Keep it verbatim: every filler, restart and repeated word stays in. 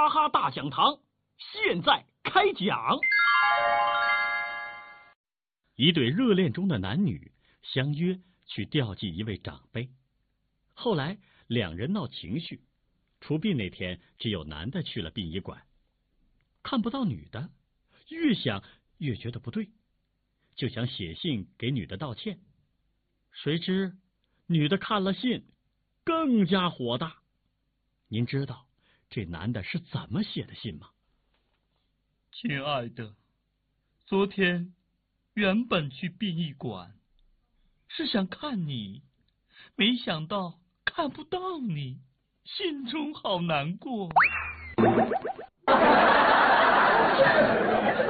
哈哈大讲堂现在开讲。一对热恋中的男女相约去吊祭一位长辈，后来两人闹情绪，出殡那天只有男的去了殡仪馆，看不到女的，越想越觉得不对，就想写信给女的道歉。谁知女的看了信更加火大。您知道这男的是怎么写的信吗？ 亲爱的，昨天原本去殡仪馆是想看你，没想到看不到你，心中好难过。